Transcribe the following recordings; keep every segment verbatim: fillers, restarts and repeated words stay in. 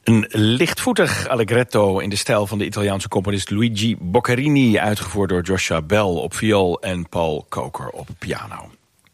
Een lichtvoetig allegretto in de stijl van de Italiaanse componist Luigi Boccherini, uitgevoerd door Joshua Bell op viool en Paul Koker op piano.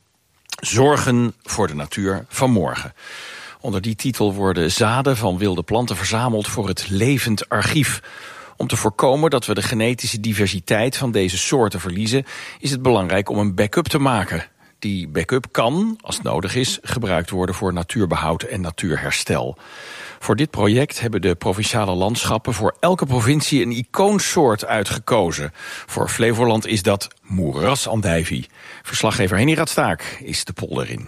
Zorgen voor de natuur van morgen. Onder die titel worden zaden van wilde planten verzameld voor het levend archief. Om te voorkomen dat we de genetische diversiteit van deze soorten verliezen, is het belangrijk om een backup te maken. Die backup kan, als het nodig is, gebruikt worden voor natuurbehoud en natuurherstel. Voor dit project hebben de provinciale landschappen voor elke provincie een icoonsoort uitgekozen. Voor Flevoland is dat moerasandijvie. Verslaggever Henny Radstaak is de polder in.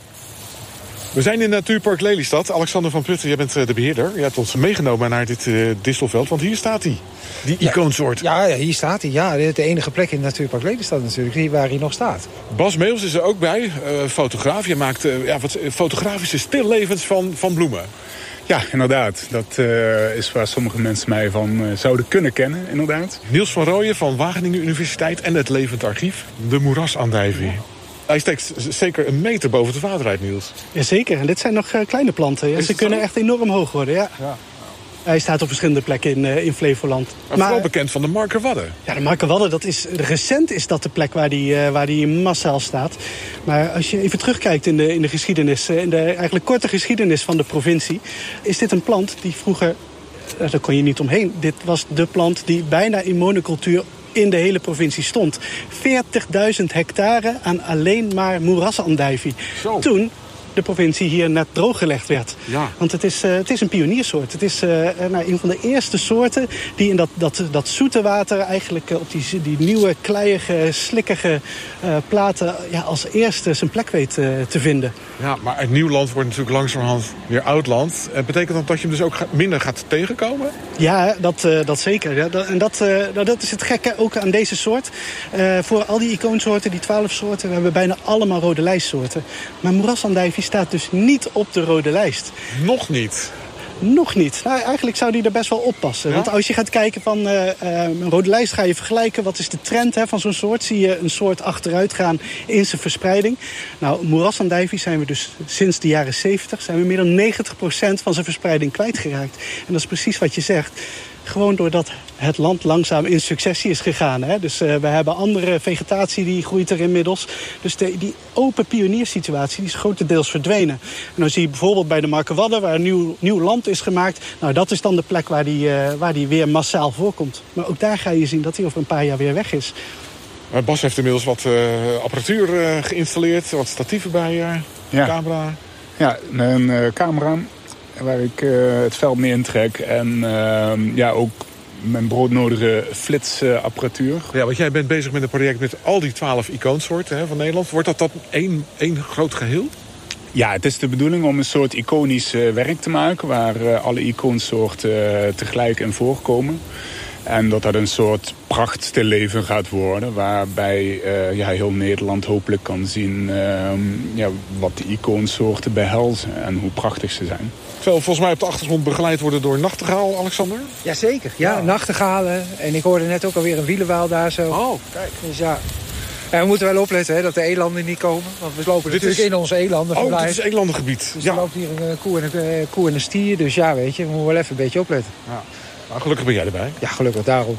We zijn in Natuurpark Lelystad. Alexander van Putten, jij bent de beheerder. Je hebt ons meegenomen naar dit uh, distelveld, want hier staat hij. Die ja, icoonsoort. Ja, ja, hier staat hij. Ja, de enige plek in Natuurpark Lelystad natuurlijk, hier waar hij nog staat. Bas Meels is er ook bij, uh, fotograaf. Je maakt uh, ja, wat fotografische stillevens van, van bloemen. Ja, inderdaad. Dat uh, is waar sommige mensen mij van uh, zouden kunnen kennen, inderdaad. Niels van Rooyen van Wageningen Universiteit en het Levend Archief. De moerasandijvie. Hij steekt zeker een meter boven het water uit, Niels. Jazeker, en dit zijn nog uh, kleine planten. Ja. Ze kunnen zo? echt enorm hoog worden, ja. ja. Hij staat op verschillende plekken in, uh, in Flevoland. Maar, maar vooral bekend van de Markerwadden. Ja, de Markerwadden, dat is, recent is dat de plek waar die, uh, waar die massaal staat. Maar als je even terugkijkt in de, in de geschiedenis, in de eigenlijk korte geschiedenis van de provincie, is dit een plant die vroeger, uh, daar kon je niet omheen. Dit was de plant die bijna in monocultuur in de hele provincie stond. veertigduizend hectare aan alleen maar moerasandijvie. Zo. Toen de provincie hier net drooggelegd werd. Ja. Want het is, uh, het is een pioniersoort. Het is uh, nou, een van de eerste soorten die in dat, dat, dat zoete water eigenlijk uh, op die, die nieuwe, kleiige, slikkige uh, platen ja, als eerste zijn plek weet uh, te vinden. Ja, maar het nieuw land wordt natuurlijk langzamerhand weer oud land. Uh, betekent dat dat je hem dus ook ga, minder gaat tegenkomen? Ja, dat, uh, dat zeker. Ja, dat, en dat, uh, dat is het gekke ook aan deze soort. Uh, voor al die icoonsoorten, die twaalf soorten, we hebben bijna allemaal rode lijstsoorten. Maar moerasandijvie staat dus niet op de rode lijst. Nog niet? Nog niet. Nou, eigenlijk zou die er best wel oppassen. Ja? Want als je gaat kijken van uh, uh, een rode lijst, ga je vergelijken wat is de trend hè, van zo'n soort. Zie je een soort achteruit gaan in zijn verspreiding. Nou, moerasandijvie zijn we dus sinds de jaren zeventig... zijn we meer dan negentig procent van zijn verspreiding kwijtgeraakt. En dat is precies wat je zegt. Gewoon doordat het land langzaam in successie is gegaan. Hè? Dus uh, we hebben andere vegetatie die groeit er inmiddels. Dus de, die open pionierssituatie die is grotendeels verdwenen. En dan zie je bijvoorbeeld bij de Markerwadden, waar een nieuw, nieuw land is gemaakt. Nou, dat is dan de plek waar die, uh, waar die weer massaal voorkomt. Maar ook daar ga je zien dat hij over een paar jaar weer weg is. Maar Bas heeft inmiddels wat uh, apparatuur uh, geïnstalleerd. Wat statieven bij je, ja. camera. Ja, een uh, camera waar ik uh, het veld mee intrek. En uh, ja, ook mijn broodnodige flitsapparatuur. Uh, ja, want jij bent bezig met een project met al die twaalf icoonsoorten hè, van Nederland. Wordt dat dan één, één groot geheel? Ja, het is de bedoeling om een soort iconisch uh, werk te maken, waar uh, alle icoonsoorten uh, tegelijk in voorkomen. En dat dat een soort prachtstilleven gaat worden, waarbij uh, ja, heel Nederland hopelijk kan zien uh, ja, wat de icoonsoorten behelzen en hoe prachtig ze zijn. Terwijl volgens mij op de achtergrond begeleid worden door nachtegaal, Alexander? Jazeker, ja, ja. nachtegalen. En ik hoorde net ook alweer een wielenwaal daar zo. Oh, kijk. Dus ja. En we moeten wel opletten hè, dat de elanden niet komen. Want we lopen dit natuurlijk is... in onze elanden. Oh, dit is elandengebied. Dus ja. er loopt hier een koe en een, koe en een stier. Dus ja, weet je, we moeten wel even een beetje opletten. Ja. Maar gelukkig ben jij erbij. Ja, gelukkig daarom.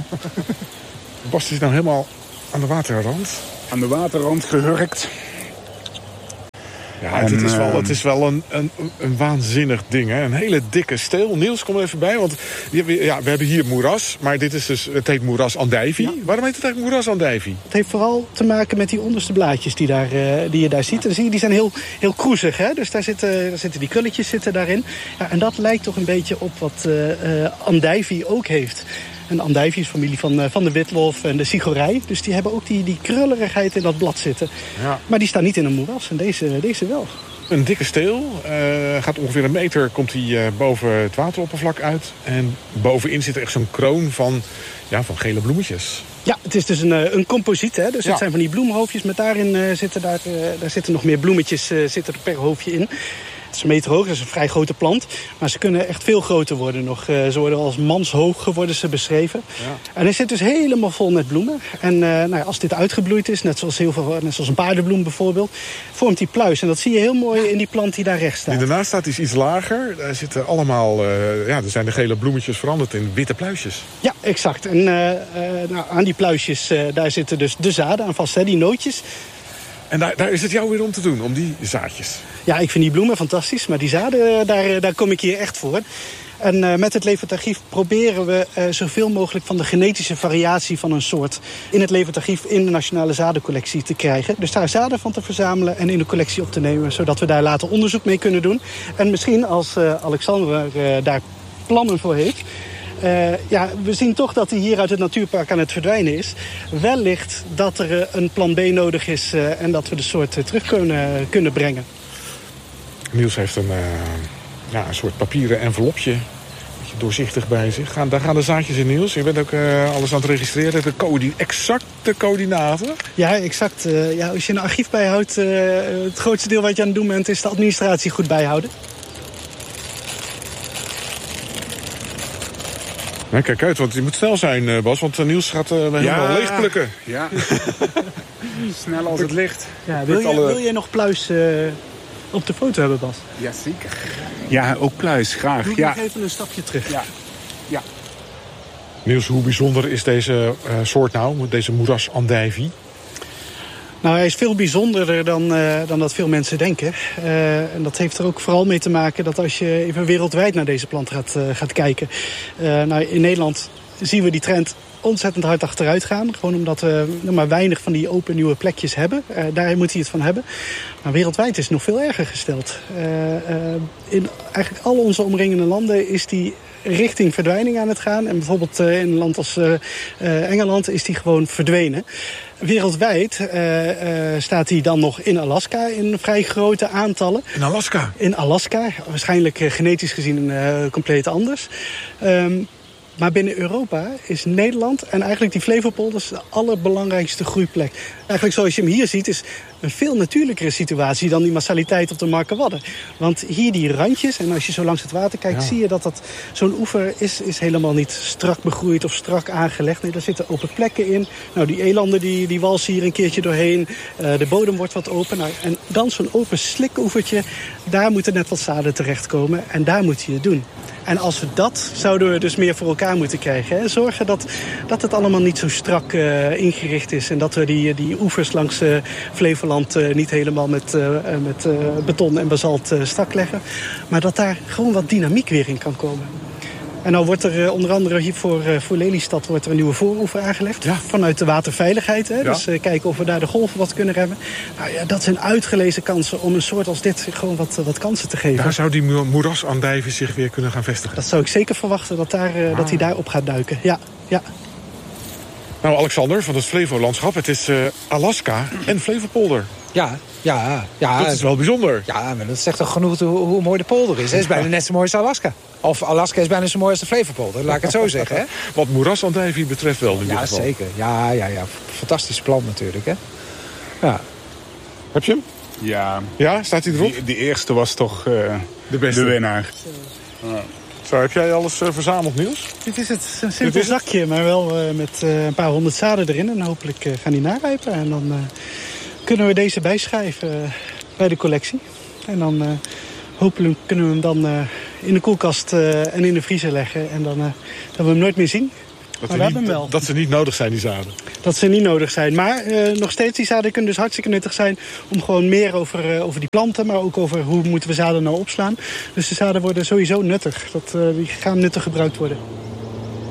Bas is nou helemaal aan de waterrand. Aan de waterrand gehurkt. Ja, en, het is wel, het is wel een, een, een waanzinnig ding, hè? Een hele dikke steel. Niels, kom er even bij, want ja, we hebben hier moeras, maar dit is dus, het heet moerasandijvie. Ja. Waarom heet het eigenlijk moerasandijvie? Het heeft vooral te maken met die onderste blaadjes die, daar, uh, die je daar ziet. En zie je, die zijn heel, heel kroezig, hè? Dus daar zitten, daar zitten die krulletjes zitten daarin. Ja, en dat lijkt toch een beetje op wat uh, uh, andijvie ook heeft. En de andijvie is familie van, uh, van de witlof en de sigorij. Dus die hebben ook die, die krullerigheid in dat blad zitten. Ja. Maar die staan niet in een moeras en deze, deze wel. Een dikke steel. Uh, gaat ongeveer een meter, komt hij uh, boven het wateroppervlak uit. En bovenin zit er echt zo'n kroon van, ja, van gele bloemetjes. Ja, het is dus een, een composiet. Hè? Dus ja. Het zijn van die bloemhoofdjes met daarin uh, zitten, daar, uh, daar zitten nog meer bloemetjes uh, zitten er per hoofdje in. Het is een meter hoog, dat is een vrij grote plant. Maar ze kunnen echt veel groter worden nog. Uh, ze worden als manshoog worden ze beschreven. Ja. En hij zit dus helemaal vol met bloemen. En uh, nou ja, als dit uitgebloeid is, net zoals, heel veel, net zoals een paardenbloem bijvoorbeeld, vormt die pluis. En dat zie je heel mooi in die plant die daar rechts staat. Die daarnaast staat is iets lager. Daar zitten allemaal, uh, ja, er zijn de gele bloemetjes veranderd in witte pluisjes. Ja, exact. En uh, uh, nou, aan die pluisjes, uh, daar zitten dus de zaden aan vast, hè, die nootjes. En daar, daar is het jou weer om te doen, om die zaadjes. Ja, ik vind die bloemen fantastisch, maar die zaden, daar, daar kom ik hier echt voor. En uh, met het leventarchief proberen we uh, zoveel mogelijk van de genetische variatie van een soort in het leventarchief in de Nationale Zadencollectie te krijgen. Dus daar zaden van te verzamelen en in de collectie op te nemen, zodat we daar later onderzoek mee kunnen doen. En misschien als uh, Alexander uh, daar plannen voor heeft. Uh, ja, we zien toch dat hij hier uit het natuurpark aan het verdwijnen is. Wellicht dat er uh, een plan B nodig is uh, en dat we de soort uh, terug kunnen, kunnen brengen. Niels heeft een, uh, ja, een soort papieren envelopje, een beetje doorzichtig bij zich. Gaan, daar gaan de zaadjes in, Niels. Je bent ook uh, alles aan het registreren, de coördin- exacte coördinaten. Ja, exact. Uh, ja, als je een archief bijhoudt, uh, het grootste deel wat je aan het doen bent is de administratie goed bijhouden. Ja, kijk uit, want je moet snel zijn, Bas, want Niels gaat uh, helemaal ja. leeg plukken. Ja, snel als het licht. Ja, wil, je, alle... wil je nog pluis uh, op de foto hebben, Bas? Jazeker. Ja, ook pluis, graag. Doe ja. nog even een stapje terug. Ja. Ja. Niels, hoe bijzonder is deze uh, soort nou, deze moerasandijvie? Nou, hij is veel bijzonderder dan, uh, dan dat veel mensen denken. Uh, en dat heeft er ook vooral mee te maken dat als je even wereldwijd naar deze plant gaat, uh, gaat kijken. Uh, nou, in Nederland zien we die trend ontzettend hard achteruit gaan. Gewoon omdat we nog maar weinig van die open nieuwe plekjes hebben. Uh, daar moet hij het van hebben. Maar wereldwijd is het nog veel erger gesteld. Uh, uh, in eigenlijk al onze omringende landen is die richting verdwijning aan het gaan. En bijvoorbeeld uh, in een land als uh, uh, Engeland is die gewoon verdwenen. Wereldwijd uh, uh, staat hij dan nog in Alaska in vrij grote aantallen. In Alaska? In Alaska. Waarschijnlijk uh, genetisch gezien uh, compleet anders. Um, Maar binnen Europa is Nederland en eigenlijk die Flevopolders de allerbelangrijkste groeiplek. Eigenlijk zoals je hem hier ziet is een veel natuurlijkere situatie dan die massaliteit op de Markerwadden. Want hier die randjes, en als je zo langs het water kijkt, ja. zie je dat, dat zo'n oever is, is helemaal niet strak begroeid of strak aangelegd. Nee, daar zitten open plekken in. Nou, die elanden die, die walsen hier een keertje doorheen. Uh, de bodem wordt wat open. Nou, en dan zo'n open slikoevertje, daar moeten net wat zaden terechtkomen. En daar moet je het doen. En als we dat zouden we dus meer voor elkaar moeten krijgen. Hè? Zorgen dat, dat het allemaal niet zo strak uh, ingericht is. En dat we die, die oevers langs uh, Flevoland uh, niet helemaal met, uh, met uh, beton en basalt uh, strak leggen. Maar dat daar gewoon wat dynamiek weer in kan komen. En nou wordt er uh, onder andere hier voor, uh, voor Lelystad wordt er een nieuwe vooroever aangelegd. Ja. Vanuit de waterveiligheid. Hè? Ja. Dus uh, kijken of we daar de golven wat kunnen remmen. Nou ja, dat zijn uitgelezen kansen om een soort als dit gewoon wat, wat kansen te geven. Daar zou die moerasandijvie zich weer kunnen gaan vestigen. Dat zou ik zeker verwachten, dat, daar, uh, ah. dat hij daar op gaat duiken. Ja, ja. Nou, Alexander, van het Flevolandschap. Het is uh, Alaska en Flevopolder. Ja, ja, ja. Dat is wel bijzonder. Ja, maar dat zegt toch genoeg hoe, hoe mooi de polder is. Het is bijna net zo mooi als Alaska. Of Alaska is bijna zo mooi als de Flevopolder, laat ik het zo zeggen. Hè? Wat moerasandijvie betreft wel in ieder ja, geval. Zeker. Ja, ja, ja. Fantastisch plan natuurlijk. Hè? Ja. Heb je hem? Ja. Ja, staat hij erop? Die, die eerste was toch uh, de beste. De winnaar. Ja. Zo, heb jij alles uh, verzameld, Niels? Dit is het. Een simpel is zakje, het? maar wel uh, met uh, een paar honderd zaden erin. En hopelijk uh, gaan die narijpen. En dan uh, kunnen we deze bijschrijven uh, bij de collectie. En dan uh, hopelijk kunnen we hem dan uh, in de koelkast uh, en in de vriezer leggen. En dan uh, dat we hem nooit meer zien. Dat, maar we niet, hebben hem wel. dat ze niet nodig zijn, die zaden. Dat ze niet nodig zijn. Maar uh, nog steeds, die zaden kunnen dus hartstikke nuttig zijn om gewoon meer over, uh, over die planten, maar ook over hoe moeten we zaden nou opslaan. Dus de zaden worden sowieso nuttig. Dat, uh, die gaan nuttig gebruikt worden.